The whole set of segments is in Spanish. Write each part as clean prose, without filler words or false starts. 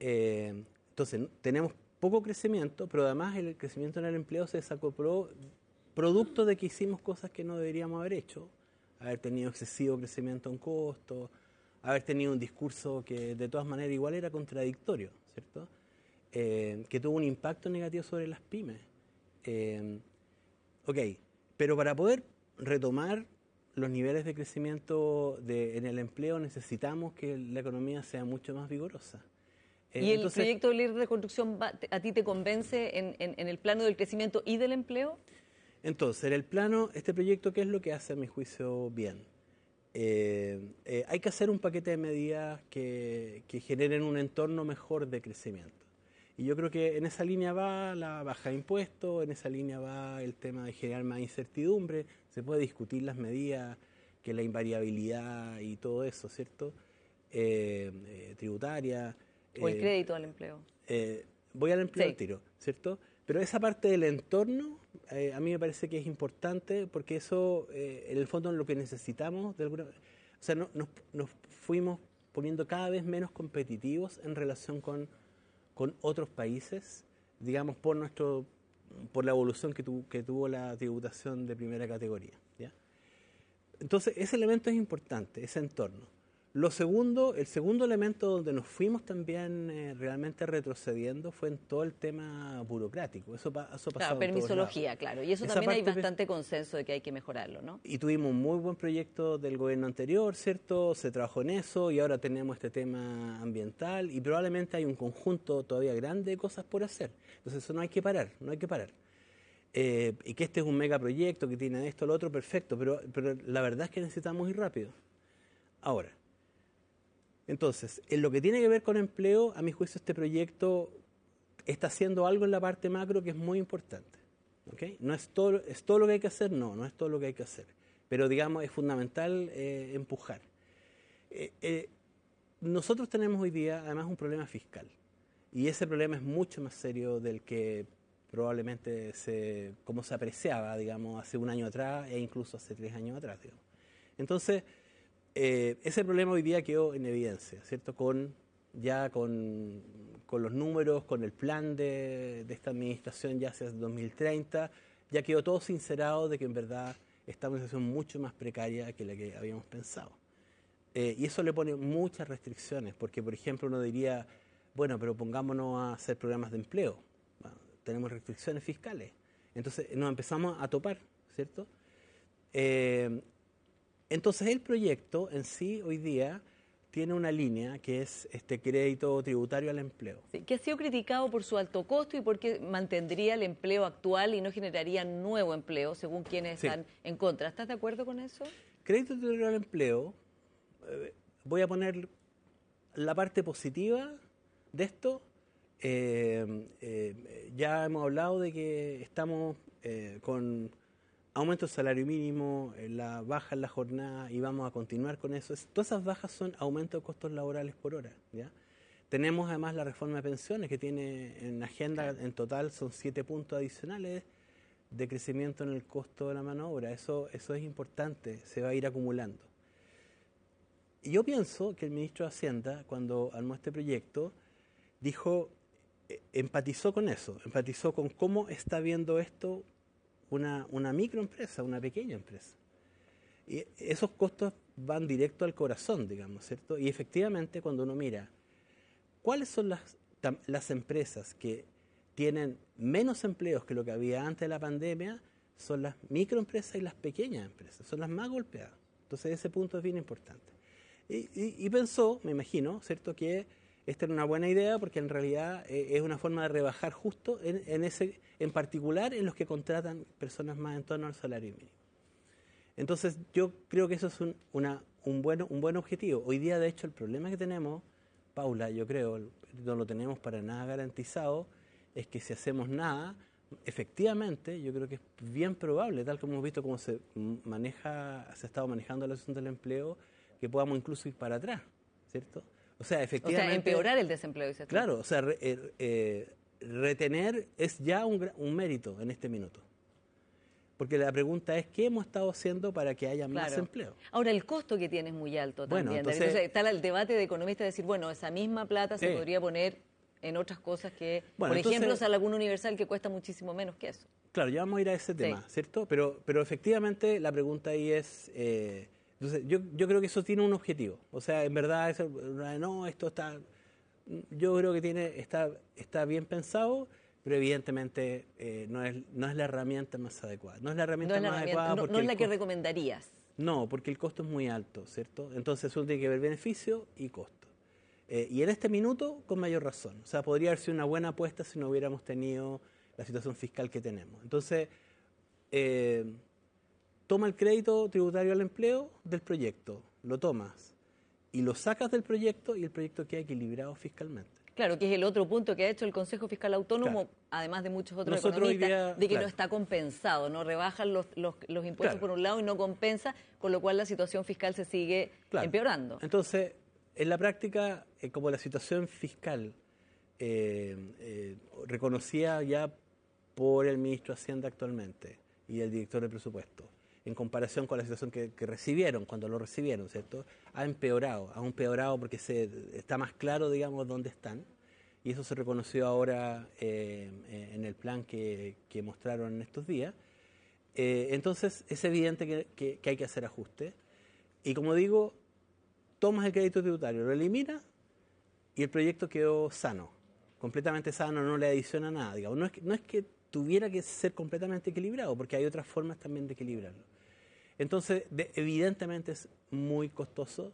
Entonces, tenemos poco crecimiento, pero además el crecimiento en el empleo se desacopló producto de que hicimos cosas que no deberíamos haber hecho, haber tenido excesivo crecimiento en costos, haber tenido un discurso que de todas maneras igual era contradictorio, ¿cierto? Que tuvo un impacto negativo sobre las pymes. Ok, pero para poder retomar los niveles de crecimiento en el empleo necesitamos que la economía sea mucho más vigorosa. ¿Y el proyecto de ley de reconstrucción a ti te convence en el plano del crecimiento y del empleo? Entonces, en el plano, este proyecto, ¿qué es lo que hace a mi juicio bien? Hay que hacer un paquete de medidas que generen un entorno mejor de crecimiento. Y yo creo que en esa línea va la baja de impuestos, en esa línea va el tema de generar más incertidumbre, se puede discutir las medidas, que la invariabilidad y todo eso, ¿cierto? Tributaria. O el crédito al empleo. Voy al empleo Sí. al tiro, ¿cierto? Pero esa parte del entorno a mí me parece que es importante porque eso, en el fondo, es lo que necesitamos. O sea, nos fuimos poniendo cada vez menos competitivos en relación con otros países, digamos, por la evolución que tuvo la tributación de primera categoría, ¿ya? Entonces, ese elemento es importante, ese entorno. El segundo elemento donde nos fuimos también realmente retrocediendo fue en todo el tema burocrático. Eso pasó Claro, permisología, claro. Y eso Esa también hay parte bastante consenso de que hay que mejorarlo, ¿no? Y tuvimos un muy buen proyecto del gobierno anterior, ¿cierto? Se trabajó en eso y ahora tenemos este tema ambiental y probablemente hay un conjunto todavía grande de cosas por hacer. Entonces eso no hay que parar, no hay que parar. Y que este es un megaproyecto que tiene esto, lo otro, perfecto, pero la verdad es que necesitamos ir rápido. Ahora, entonces, en lo que tiene que ver con empleo, a mi juicio este proyecto está haciendo algo en la parte macro que es muy importante. ¿Okay? No es todo lo que hay que hacer, no es todo lo que hay que hacer. Pero digamos, es fundamental empujar. Nosotros tenemos hoy día además un problema fiscal. Y ese problema es mucho más serio del que probablemente como se apreciaba, digamos, hace un año atrás e incluso hace 3 años atrás, digamos. Entonces, ese problema hoy día quedó en evidencia, ¿cierto? Con los números, con el plan de esta administración ya hacia 2030, ya quedó todo sincerado de que en verdad estamos en una situación mucho más precaria que la que habíamos pensado. Y eso le pone muchas restricciones, porque por ejemplo uno diría, bueno, pero pongámonos a hacer programas de empleo. Bueno, tenemos restricciones fiscales. Entonces nos empezamos a topar, ¿cierto? Entonces el proyecto en sí hoy día tiene una línea que es este crédito tributario al empleo. Sí, que ha sido criticado por su alto costo y porque mantendría el empleo actual y no generaría nuevo empleo, según quienes están en contra. ¿Estás de acuerdo con eso? Crédito tributario al empleo, voy a poner la parte positiva de esto. Ya hemos hablado de que estamos con aumento del salario mínimo, la baja en la jornada y vamos a continuar con eso. Todas esas bajas son aumento de costos laborales por hora, ¿ya? Tenemos además la reforma de pensiones que tiene en agenda, en total son 7 puntos adicionales de crecimiento en el costo de la mano de obra. Eso es importante, se va a ir acumulando. Y yo pienso que el ministro de Hacienda, cuando armó este proyecto, empatizó con eso, empatizó con cómo está viendo esto una microempresa, una pequeña empresa. Y esos costos van directo al corazón, digamos, ¿cierto? Y efectivamente cuando uno mira cuáles son las empresas que tienen menos empleos que lo que había antes de la pandemia, son las microempresas y las pequeñas empresas, son las más golpeadas. Entonces ese punto es bien importante. Y pensó, me imagino, ¿cierto?, que esta era una buena idea porque en realidad es una forma de rebajar justo en particular en los que contratan personas más en torno al salario mínimo. Entonces yo creo que eso es un buen objetivo. Hoy día, de hecho, el problema que tenemos, Paula, yo creo, no lo tenemos para nada garantizado, es que si hacemos nada, efectivamente, yo creo que es bien probable, tal como hemos visto cómo se ha estado manejando la situación del empleo, que podamos incluso ir para atrás, ¿cierto? O sea, efectivamente... O sea, empeorar el desempleo. Claro, o sea, retener es ya un mérito en este minuto. Porque la pregunta es, ¿qué hemos estado haciendo para que haya más empleo? Ahora, el costo que tiene es muy alto también. Bueno, entonces está el debate de economistas de decir, bueno, esa misma plata se podría poner en otras cosas que, bueno, por entonces, ejemplo, Sala Cuna Universal, que cuesta muchísimo menos que eso. Claro, ya vamos a ir a ese tema, ¿cierto? Pero efectivamente la pregunta ahí es, entonces yo creo que eso tiene un objetivo. O sea, en verdad, no, esto está, yo creo que está bien pensado, pero evidentemente no es la herramienta más adecuada. No es la herramienta más adecuada porque no es la que recomendarías. No, porque el costo es muy alto, ¿cierto? Entonces uno tiene que ver beneficio y costo. Y en este minuto, con mayor razón. O sea, podría haber sido una buena apuesta si no hubiéramos tenido la situación fiscal que tenemos. Entonces, toma el crédito tributario al empleo del proyecto, lo tomas y lo sacas del proyecto y el proyecto queda equilibrado fiscalmente. Claro, que es el otro punto que ha hecho el Consejo Fiscal Autónomo, claro, además de muchos otros economistas, de que no está compensado, no rebajan los impuestos, claro, por un lado y no compensa, con lo cual la situación fiscal se sigue, claro, empeorando. Entonces, en la práctica, como la situación fiscal reconocida ya por el ministro de Hacienda actualmente y el director de presupuesto, en comparación con la situación que recibieron, cuando lo recibieron, ¿cierto? Ha empeorado porque está más claro, digamos, dónde están, y eso se reconoció ahora en el plan que mostraron en estos días. Entonces, es evidente que hay que hacer ajustes, y como digo, tomas el crédito tributario, lo eliminas, y el proyecto quedó sano, completamente sano, no le adiciona nada, digamos. No es que tuviera que ser completamente equilibrado, porque hay otras formas también de equilibrarlo. Entonces, evidentemente es muy costoso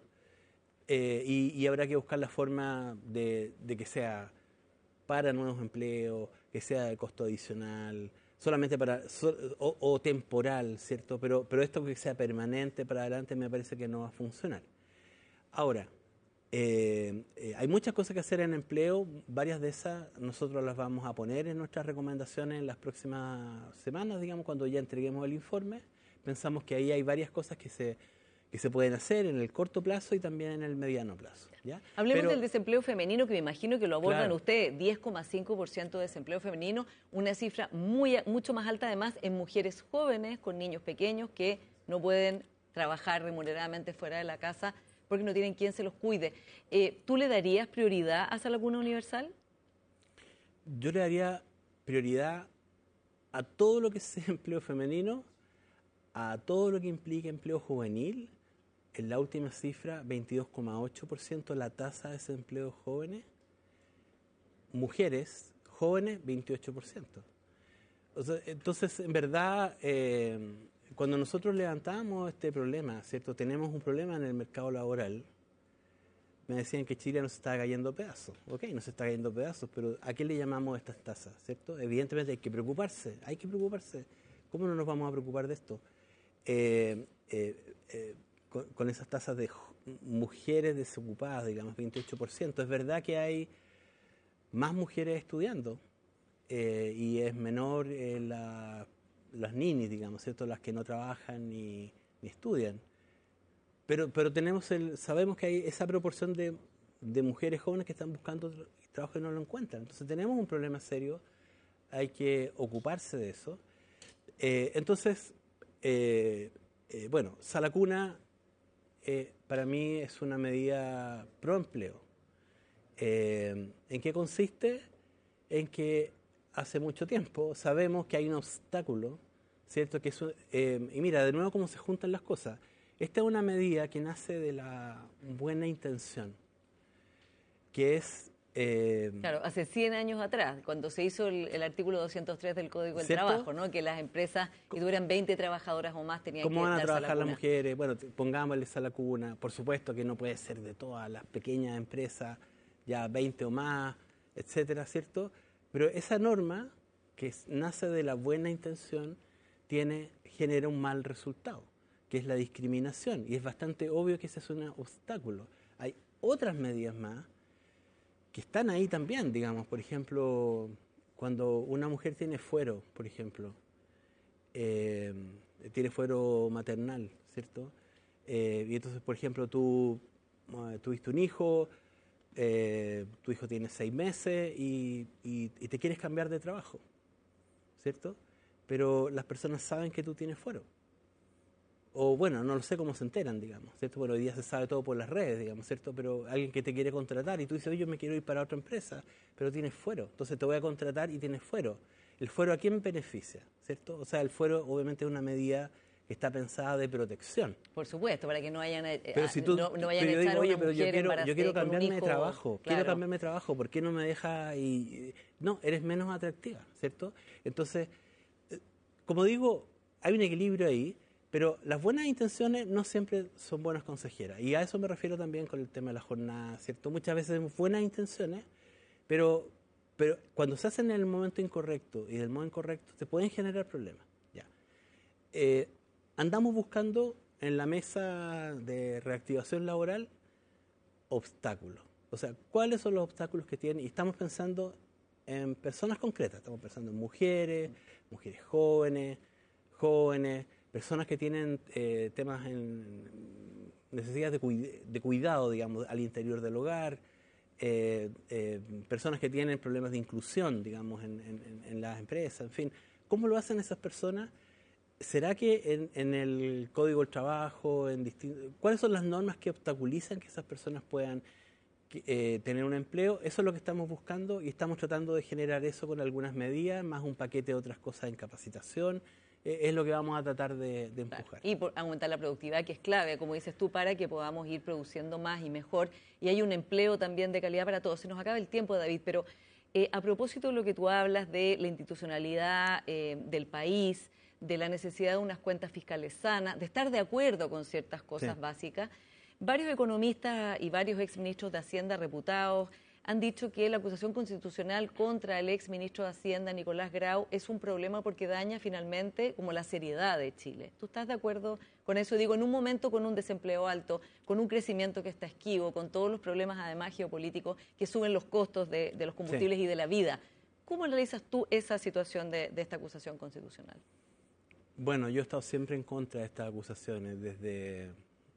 y habrá que buscar la forma de que sea para nuevos empleos, que sea de costo adicional, solamente o temporal, ¿cierto? Pero esto que sea permanente para adelante me parece que no va a funcionar. Ahora, hay muchas cosas que hacer en empleo, varias de esas nosotros las vamos a poner en nuestras recomendaciones en las próximas semanas, digamos, cuando ya entreguemos el informe. Pensamos que ahí hay varias cosas que se pueden hacer en el corto plazo y también en el mediano plazo, ¿ya? Hablemos del desempleo femenino, que me imagino que lo abordan, claro, ustedes, 10,5% de desempleo femenino, una cifra mucho más alta además en mujeres jóvenes con niños pequeños que no pueden trabajar remuneradamente fuera de la casa porque no tienen quien se los cuide. ¿Tú le darías prioridad a Sala Cuna Universal? Yo le daría prioridad a todo lo que sea empleo femenino, a todo lo que implique empleo juvenil. En la última cifra, 22,8% la tasa de desempleo jóvenes. Mujeres jóvenes, 28%. O sea, entonces, en verdad, cuando nosotros levantamos este problema, ¿cierto? Tenemos un problema en el mercado laboral. Me decían que Chile no se está cayendo a pedazos. Ok, no se está cayendo a pedazos, pero ¿a qué le llamamos estas tasas? ¿Cierto? Evidentemente hay que preocuparse. ¿Cómo no nos vamos a preocupar de esto? Con esas tasas de mujeres desocupadas, digamos, 28%. Es verdad que hay más mujeres estudiando y es menor las ninis, digamos, ¿cierto? Las que no trabajan ni estudian. Pero sabemos que hay esa proporción de mujeres jóvenes que están buscando trabajo y no lo encuentran. Entonces tenemos un problema serio, hay que ocuparse de eso. Entonces, bueno, Sala Cuna para mí es una medida pro empleo. ¿En qué consiste? En que hace mucho tiempo sabemos que hay un obstáculo, ¿cierto? Y mira, de nuevo cómo se juntan las cosas. Esta es una medida que nace de la buena intención, que es... claro, hace 100 años atrás, cuando se hizo el artículo 203 del Código del ¿cierto? Trabajo, ¿no? Que las empresas que tuvieran 20 trabajadoras o más tenían que ¿Cómo van a dar trabajar Sala las Cuna? mujeres? Bueno, pongámosle Sala Cuna. Por supuesto que no puede ser de todas las pequeñas empresas, ya 20 o más, etcétera, ¿cierto? Pero esa norma, que nace de la buena intención, genera un mal resultado, que es la discriminación. Y es bastante obvio que ese es un obstáculo. Hay otras medidas más que están ahí también, digamos. Por ejemplo, cuando una mujer tiene fuero, por ejemplo, tiene fuero maternal, ¿cierto? Y entonces, por ejemplo, tú tuviste un hijo, tu hijo tiene 6 meses y te quieres cambiar de trabajo, ¿cierto? Pero las personas saben que tú tienes fuero. o bueno, no lo sé cómo se enteran, digamos, ¿cierto? Bueno, hoy día se sabe todo por las redes, digamos, ¿cierto? Pero alguien que te quiere contratar y tú dices, oye, yo me quiero ir para otra empresa, pero tienes fuero, entonces te voy a contratar y tienes fuero. ¿El fuero a quién beneficia, cierto? O sea, el fuero obviamente es una medida que está pensada de protección. Por supuesto, para que no vayan a pero si tú, no vayan pero yo digo, oye, pero yo quiero cambiarme de trabajo, quiero cambiarme de trabajo, ¿por qué no me deja? No, eres menos atractiva, ¿cierto? Entonces, como digo, hay un equilibrio ahí, pero las buenas intenciones no siempre son buenas consejeras. Y a eso me refiero también con el tema de la jornada, ¿cierto? Muchas veces buenas intenciones, pero cuando se hacen en el momento incorrecto y del modo incorrecto, te pueden generar problemas. Ya. Andamos buscando en la mesa de reactivación laboral obstáculos. O sea, ¿cuáles son los obstáculos que tienen? Y estamos pensando en personas concretas. Estamos pensando en mujeres jóvenes, personas que tienen temas en necesidades de cuidado, digamos, al interior del hogar, personas que tienen problemas de inclusión, digamos, en las empresas, en fin. ¿Cómo lo hacen esas personas? ¿Será que en el Código del Trabajo, cuáles son las normas que obstaculizan que esas personas puedan tener un empleo? Eso es lo que estamos buscando y estamos tratando de generar eso con algunas medidas, más un paquete de otras cosas en capacitación. Es lo que vamos a tratar de empujar. Y por aumentar la productividad, que es clave, como dices tú, para que podamos ir produciendo más y mejor. Y hay un empleo también de calidad para todos. Se nos acaba el tiempo, David, pero a propósito de lo que tú hablas de la institucionalidad del país, de la necesidad de unas cuentas fiscales sanas, de estar de acuerdo con ciertas cosas básicas, varios economistas y varios exministros de Hacienda reputados han dicho que la acusación constitucional contra el exministro de Hacienda, Nicolás Grau, es un problema porque daña finalmente como la seriedad de Chile. ¿Tú estás de acuerdo con eso? Digo, en un momento con un desempleo alto, con un crecimiento que está esquivo, con todos los problemas además geopolíticos que suben los costos de los combustibles y de la vida, ¿cómo analizas tú esa situación de esta acusación constitucional? Bueno, yo he estado siempre en contra de estas acusaciones, desde,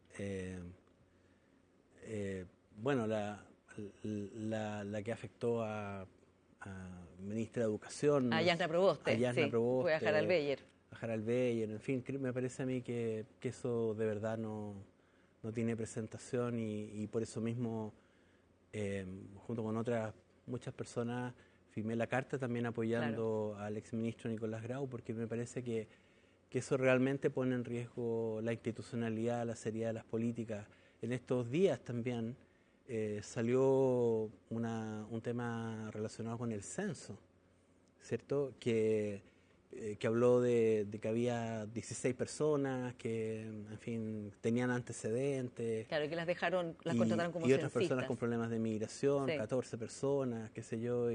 la que afectó a ministra de Educación. A Yasna Proboste, Proboste, fue a Harald Beyer. A Harald Beyer, en fin, me parece a mí que eso de verdad no tiene presentación y por eso mismo, junto con otras muchas personas, firmé la carta también apoyando al exministro Nicolás Grau, porque me parece que eso realmente pone en riesgo la institucionalidad, la seriedad de las políticas. En estos días también salió un tema relacionado con el censo, ¿cierto? Que habló de que había 16 personas que, en fin, tenían antecedentes. Claro, que las contrataron como censistas. Y otras personas con problemas de migración, 14 personas, qué sé yo,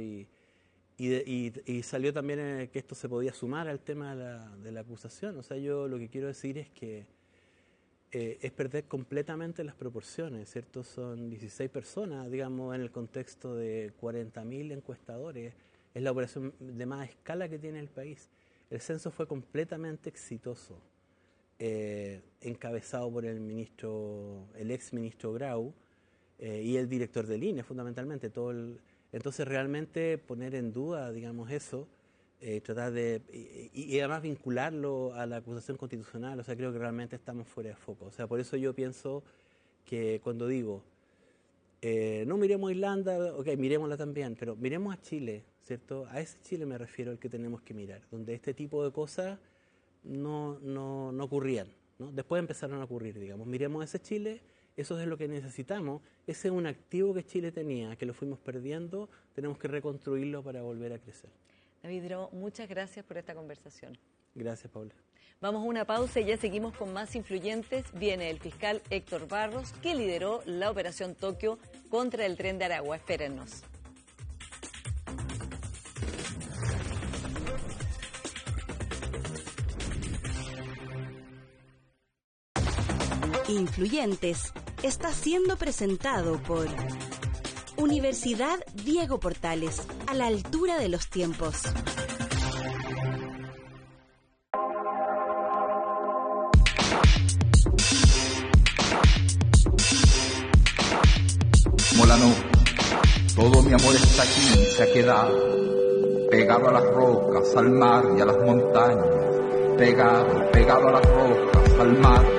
y salió también que esto se podía sumar al tema de la acusación. O sea, yo lo que quiero decir es que es perder completamente las proporciones, ¿cierto? Son 16 personas, digamos, en el contexto de 40.000 encuestadores. Es la operación de más escala que tiene el país. El censo fue completamente exitoso, encabezado por el ex ministro Grau y el director del INE, fundamentalmente, entonces realmente poner en duda, digamos, eso, tratar de, y además vincularlo a la acusación constitucional, o sea, creo que realmente estamos fuera de foco. O sea, por eso yo pienso que cuando digo, no miremos a Irlanda, ok, miremosla también, pero miremos a Chile, ¿cierto? A ese Chile me refiero al que tenemos que mirar, donde este tipo de cosas no ocurrían, ¿no? Después empezaron a ocurrir, digamos. Miremos a ese Chile. Eso es lo que necesitamos. Ese es un activo que Chile tenía, que lo fuimos perdiendo. Tenemos que reconstruirlo para volver a crecer. David Bravo, muchas gracias por esta conversación. Gracias, Paula. Vamos a una pausa y ya seguimos con más influyentes. Viene el fiscal Héctor Barros, que lideró la Operación Tokio contra el Tren de Aragua. Espérennos. Influyentes está siendo presentado por Universidad Diego Portales, a la altura de los tiempos. Molano, todo mi amor está aquí, se ha quedado pegado a las rocas, al mar y a las montañas. pegado, pegado a las rocas, al mar.